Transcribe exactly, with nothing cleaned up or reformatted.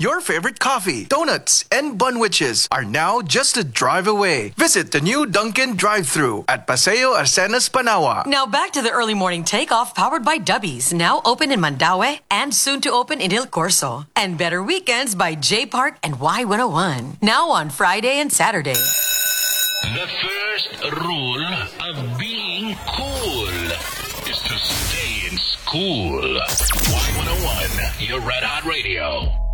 Your favorite coffee, donuts, and bunwiches are now just a drive away. Visit the new Dunkin' drive-thru at Paseo Arcenas, Panawa. Now back to the early morning takeoff powered by Dubbies, now open in Mandaue and soon to open in Il Corso. And Better Weekends by J Park and Y one oh one, now on Friday and Saturday. The first rule of being cool is to stay in school. Y one oh one, your Red Hot Radio.